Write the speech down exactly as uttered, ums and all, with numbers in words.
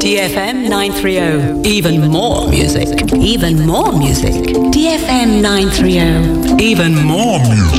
D F M nine thirty. Even more music. Even more music. D F M nine thirty. Even more music.